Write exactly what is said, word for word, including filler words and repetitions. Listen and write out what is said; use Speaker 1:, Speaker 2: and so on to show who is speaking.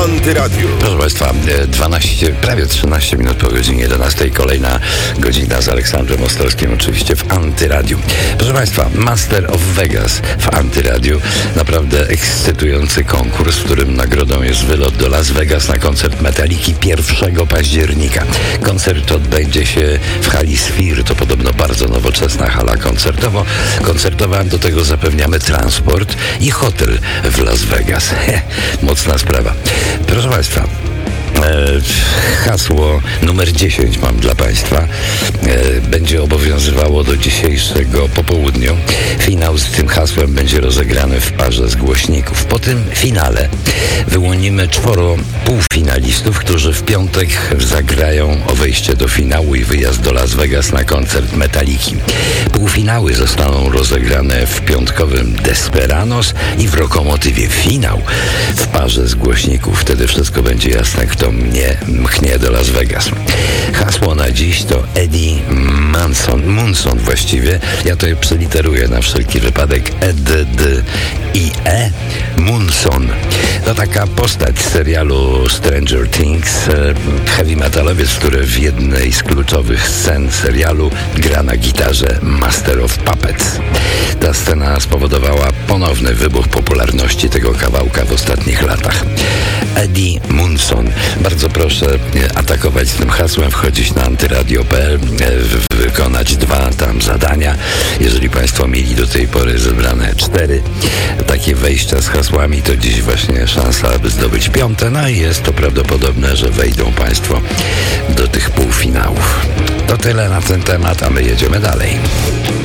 Speaker 1: Antyradiu.
Speaker 2: Proszę Państwa, dwanaście, prawie trzynaście minut po godzinie jedenastej. Kolejna godzina z Aleksandrem Ostrowskim, oczywiście w Antyradiu. Proszę Państwa, Master of Vegas w Antyradiu. Naprawdę ekscytujący konkurs, w którym nagrodą jest wylot do Las Vegas na koncert Metaliki pierwszego października. Koncert odbędzie się w hali Sphere. To podobno bardzo nowoczesna hala koncertowo. koncertowa. Do tego zapewniamy transport i hotel w Las Vegas. Mocna sprawa. Proszę Państwa, E, hasło numer dziesięć mam dla Państwa. E, będzie obowiązywało do dzisiejszego popołudniu. Finał z tym hasłem będzie rozegrany w parze z głośników. Po tym finale wyłonimy czworo półfinalistów, którzy w piątek zagrają o wejście do finału i wyjazd do Las Vegas na koncert Metaliki. Półfinały zostaną rozegrane w piątkowym Desperados i w Rokomotywie. Finał w parze z głośników. Wtedy wszystko będzie jasne, kto mnie mchnie do Las Vegas. Hasło na dziś to Eddie Munson, Munson właściwie. Ja to je przeliteruję na wszelki wypadek. E D D I E Munson. To taka postać z serialu Stranger Things, heavy metalowiec, który w jednej z kluczowych scen serialu gra na gitarze Master of Puppets. Ta scena spowodowała ponowny wybuch popularności tego kawałka w ostatnich latach. Eddie Munson. Bardzo proszę atakować z tym hasłem, wchodzić na antyradio kropka p l, wykonać dwa tam zadania. Jeżeli Państwo mieli do tej pory zebrane cztery takie wejścia z hasłami, to dziś właśnie szansa, aby zdobyć piąte. No i jest to prawdopodobne, że wejdą Państwo do tych półfinałów. To tyle na ten temat, a my jedziemy dalej.